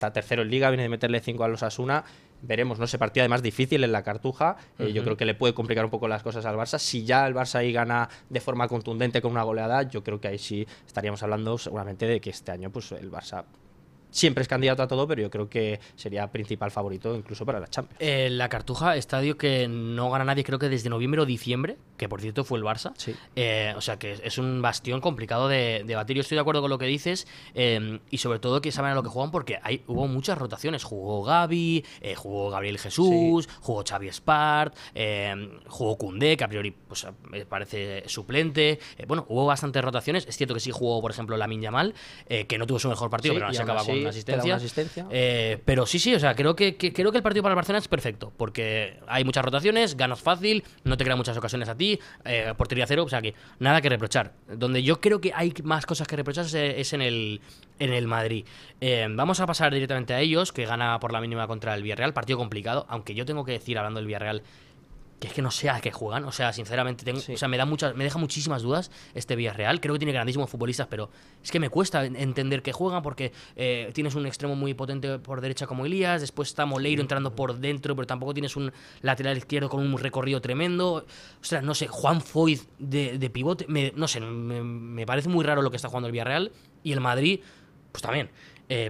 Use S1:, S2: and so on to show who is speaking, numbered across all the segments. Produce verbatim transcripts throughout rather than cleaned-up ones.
S1: está tercero en Liga, viene de meterle cinco a los Osasuna. Veremos, ¿no? Ese partido además difícil en la Cartuja. Eh, uh-huh. Yo creo que le puede complicar un poco las cosas al Barça. Si ya el Barça ahí gana de forma contundente con una goleada, yo creo que ahí sí estaríamos hablando seguramente de que este año pues el Barça siempre es candidato a todo, pero yo creo que sería principal favorito incluso para la Champions.
S2: Eh, la Cartuja, estadio que no gana nadie, creo que desde noviembre o diciembre, que por cierto fue el Barça.
S1: Sí.
S2: Eh, o sea que es un bastión complicado de, de batir. Yo estoy de acuerdo con lo que dices, eh, y sobre todo que saben a lo que juegan, porque hay, hubo muchas rotaciones. Jugó Gavi, eh, jugó Gabriel Jesús, sí. jugó Xavi Espart, eh, jugó Koundé, que a priori pues, me parece suplente. Eh, bueno, hubo bastantes rotaciones. Es cierto que sí jugó, por ejemplo, Lamine Yamal, eh, que no tuvo su mejor partido, sí, pero no se acaba con una asistencia.
S1: Una asistencia.
S2: Eh, pero sí, sí, o sea, creo que, que creo que el partido para el Barcelona es perfecto, porque hay muchas rotaciones, ganas fácil, no te crean muchas ocasiones a ti, eh, portería cero, o sea que nada que reprochar. Donde yo creo que hay más cosas que reprochar es, es en el en el Madrid. Eh, vamos a pasar directamente a ellos, que gana por la mínima contra el Villarreal, partido complicado, aunque yo tengo que decir, hablando del Villarreal, que es que no sé a qué juegan, o sea, sinceramente tengo, sí. o sea, me da muchas, me deja muchísimas dudas este Villarreal. Creo que tiene grandísimos futbolistas, pero es que me cuesta entender que juegan, porque eh, tienes un extremo muy potente por derecha como Elías, después está Moleiro entrando por dentro, pero tampoco tienes un lateral izquierdo con un recorrido tremendo. O sea, no sé, Juan Foyth de, de pivote, me, no sé, me, me parece muy raro lo que está jugando el Villarreal, y el Madrid, pues también. Eh,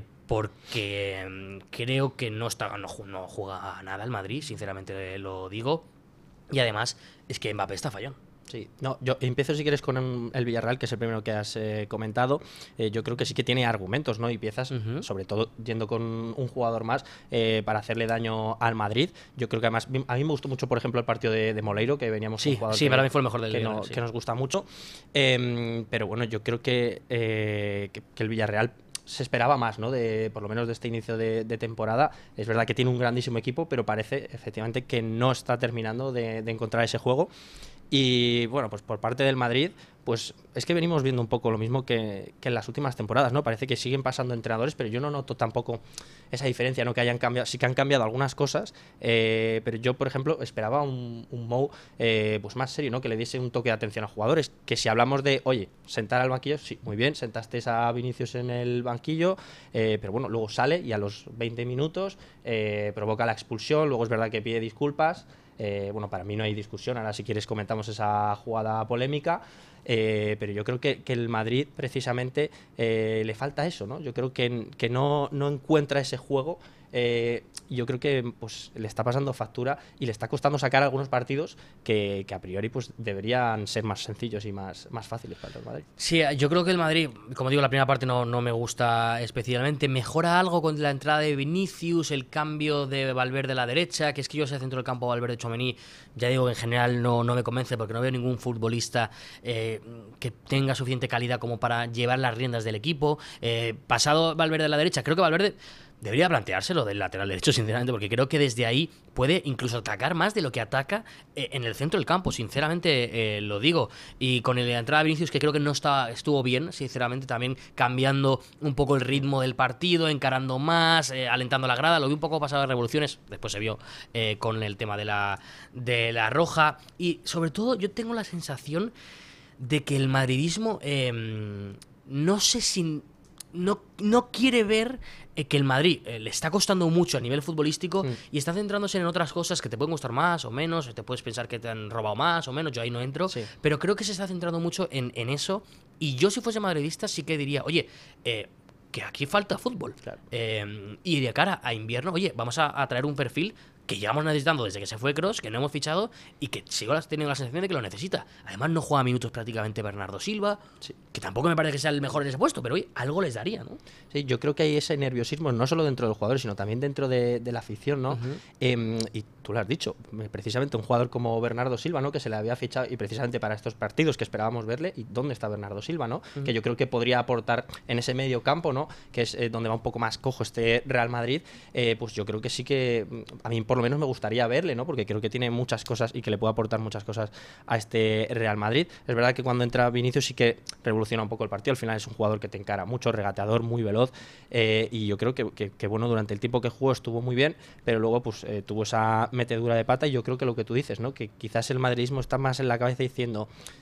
S2: porque creo que no está, no, no juega nada el Madrid, sinceramente lo digo. Y además, es que Mbappé está fallón.
S1: Sí, no, yo empiezo si quieres con el Villarreal, que es el primero que has eh, comentado. Eh, yo creo que sí que tiene argumentos, ¿no? Y piezas, uh-huh. sobre todo yendo con un jugador más eh, para hacerle daño al Madrid. Yo creo que además, a mí me gustó mucho, por ejemplo, el partido de, de Moleiro, que veníamos
S2: sí,
S1: con un jugador
S2: sí,
S1: que,
S2: para mí fue el mejor del
S1: que,
S2: Villarreal,
S1: no,
S2: sí.
S1: que nos gusta mucho. Eh, pero bueno, yo creo que, eh, que, que el Villarreal se esperaba más, ¿no? De, por lo menos de este inicio de, de temporada. Es verdad que tiene un grandísimo equipo, pero parece efectivamente que no está terminando de, de encontrar ese juego. Y bueno, pues por parte del Madrid, pues es que venimos viendo un poco lo mismo que, que en las últimas temporadas, ¿no? Parece que siguen pasando entrenadores, pero yo no noto tampoco esa diferencia, ¿no? Que hayan cambiado, sí que han cambiado algunas cosas, eh, pero yo, por ejemplo, esperaba un, un Mou eh, pues más serio, ¿no? Que le diese un toque de atención a jugadores, que si hablamos de, oye, sentar al banquillo, sí, muy bien, sentaste a Vinicius en el banquillo, eh, pero bueno, luego sale y a los veinte minutos eh, provoca la expulsión, luego es verdad que pide disculpas. Eh, bueno, para mí no hay discusión, ahora si quieres comentamos esa jugada polémica, eh, pero yo creo que, que el Madrid precisamente eh, le falta eso, ¿no? Yo creo que, que no, no encuentra ese juego. Eh, yo creo que pues le está pasando factura y le está costando sacar algunos partidos que, que a priori pues deberían ser más sencillos y más, más fáciles para el Madrid.
S2: Sí, yo creo que el Madrid, como digo, la primera parte no, no me gusta especialmente. Mejora algo con la entrada de Vinicius, el cambio de Valverde a la derecha, que es que yo sé centro del campo Valverde Tchouaméni, ya digo que en general no, no me convence, porque no veo ningún futbolista eh, que tenga suficiente calidad como para llevar las riendas del equipo. Eh, pasado Valverde a la derecha, creo que Valverde debería planteárselo del lateral derecho, sinceramente, porque creo que desde ahí puede incluso atacar más de lo que ataca eh, en el centro del campo, sinceramente eh, lo digo. Y con la entrada de Vinicius, que creo que no está, estuvo bien, sinceramente, también cambiando un poco el ritmo del partido, encarando más, eh, alentando la grada, lo vi un poco pasado de revoluciones, después se vio eh, con el tema de la, de la roja. Y sobre todo yo tengo la sensación de que el madridismo, eh, no sé si... No, no quiere ver eh, que el Madrid eh, le está costando mucho a nivel futbolístico, mm. y está centrándose en otras cosas que te pueden gustar más o menos, te puedes pensar que te han robado más o menos, yo ahí no entro, sí. Pero creo que se está centrando mucho en, en eso, y yo si fuese madridista sí que diría, oye, eh, que aquí falta fútbol, claro. eh, y de cara a invierno, oye, vamos a, a traer un perfil que llevamos necesitando desde que se fue Kroos, que no hemos fichado y que sigo teniendo la sensación de que lo necesita. Además no juega minutos prácticamente Bernardo Silva, sí. Que tampoco me parece que sea el mejor en ese puesto, pero oye, algo les daría, ¿no?
S1: Sí, yo creo que hay ese nerviosismo no solo dentro de los jugadores, sino también dentro de, de la afición, ¿no? Uh-huh. Eh, y tú lo has dicho, precisamente un jugador como Bernardo Silva, ¿no? Que se le había fichado y precisamente para estos partidos que esperábamos verle, ¿y dónde está Bernardo Silva, no? Uh-huh. Que yo creo que podría aportar en ese medio campo, ¿no? Que es eh, donde va un poco más cojo este Real Madrid, eh, pues yo creo que sí que a mí por lo menos me gustaría verle, ¿no? Porque creo que tiene muchas cosas y que le puede aportar muchas cosas a este Real Madrid. Es verdad que cuando entra Vinicius sí que revoluciona un poco el partido. Al final es un jugador que te encara mucho, regateador, muy veloz, eh, y yo creo que, que, que bueno, durante el tiempo que jugó estuvo muy bien, pero luego pues eh, tuvo esa metedura de pata, y yo creo que lo que tú dices, ¿no? Que quizás el madridismo está más en la cabeza diciendo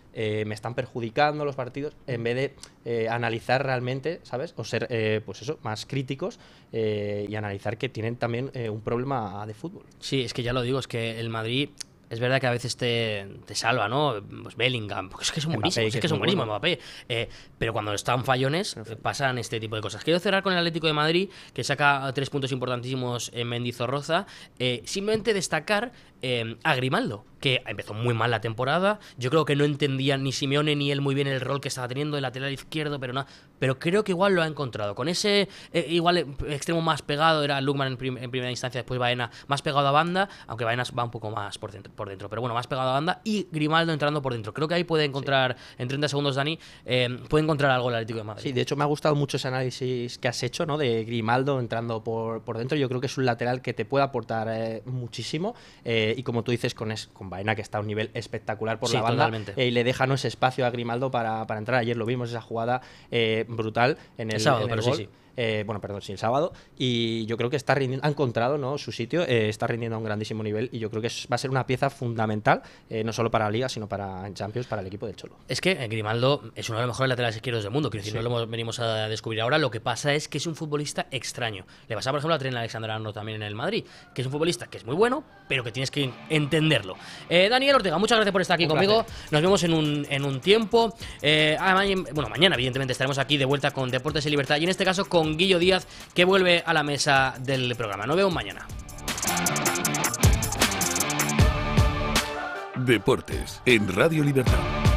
S1: eh, me están perjudicando los partidos, en vez de eh, analizar realmente, ¿sabes? O ser, eh, pues eso, más críticos eh, y analizar que tienen también eh, un problema de fútbol.
S2: Sí, es que ya lo digo, es que el Madrid... Es verdad que a veces te, te salva, ¿no? Pues Bellingham, porque es que son
S1: Mbappé,
S2: buenísimos,
S1: que
S2: es que
S1: es
S2: son
S1: muy
S2: buenísimos,
S1: bueno.
S2: Mbappé. Eh, pero cuando están fallones, eh, pasan este tipo de cosas. Quiero cerrar con el Atlético de Madrid, que saca tres puntos importantísimos en Mendizorroza. Eh, simplemente destacar eh, a Grimaldo, que empezó muy mal la temporada. Yo creo que no entendían ni Simeone ni él muy bien el rol que estaba teniendo de lateral izquierdo, pero nada. Pero creo que igual lo ha encontrado. Con ese eh, igual eh, extremo más pegado, era Lukman en, prim en primera instancia, después Baena más pegado a banda, aunque Baena va un poco más por dentro, por dentro pero bueno, más pegado a banda, y Grimaldo entrando por dentro. Creo que ahí puede encontrar, sí. en treinta segundos, Dani, eh, puede encontrar algo el Atlético de Madrid.
S1: Sí, de hecho me ha gustado mucho ese análisis que has hecho, ¿no? De Grimaldo entrando por, por dentro. Yo creo que es un lateral que te puede aportar eh, muchísimo eh, y como tú dices, con, es, con Baena, que está a un nivel espectacular por
S2: sí,
S1: la banda,
S2: totalmente.
S1: Eh, y le deja ¿no? ese espacio a Grimaldo para, para entrar. Ayer lo vimos, esa jugada eh, brutal en el,
S2: el sábado,
S1: en el
S2: pero
S1: gol.
S2: sí, sí.
S1: Eh, bueno, perdón, sí, el sábado, y yo creo que está rindiendo, ha encontrado ¿no? su sitio, eh, está rindiendo a un grandísimo nivel, y yo creo que es, va a ser una pieza fundamental, eh, no solo para la Liga, sino para en Champions, para el equipo del Cholo.
S2: Es que Grimaldo es uno de los mejores laterales izquierdos del mundo, quiero decir, sí. no lo venimos a descubrir ahora. Lo que pasa es que es un futbolista extraño. Le pasa, por ejemplo, a Trent Alexander-Arnold también en el Madrid, que es un futbolista que es muy bueno, pero que tienes que entenderlo. Eh, Daniel Ortega, muchas gracias por estar aquí un conmigo. Placer. Nos vemos en un, en un tiempo. Eh, bueno, mañana, evidentemente, estaremos aquí de vuelta con Deportes y Libertad, y en este caso con Guillo Díaz, que vuelve a la mesa del programa. Nos vemos mañana.
S3: Deportes en Radio Libertad.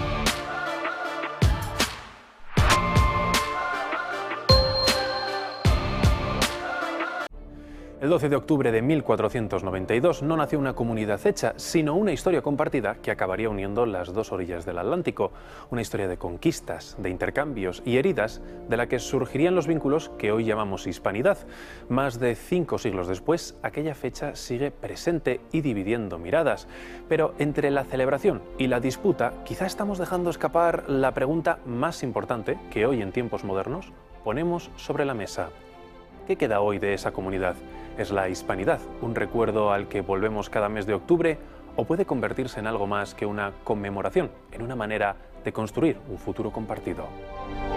S4: El doce de octubre de mil cuatrocientos noventa y dos no nació una comunidad hecha, sino una historia compartida que acabaría uniendo las dos orillas del Atlántico. Una historia de conquistas, de intercambios y heridas, de la que surgirían los vínculos que hoy llamamos hispanidad. Más de cinco siglos después, aquella fecha sigue presente y dividiendo miradas. Pero entre la celebración y la disputa, quizá estamos dejando escapar la pregunta más importante que hoy en tiempos modernos ponemos sobre la mesa. ¿Qué queda hoy de esa comunidad? ¿Es la hispanidad un recuerdo al que volvemos cada mes de octubre, o puede convertirse en algo más que una conmemoración, en una manera de construir un futuro compartido?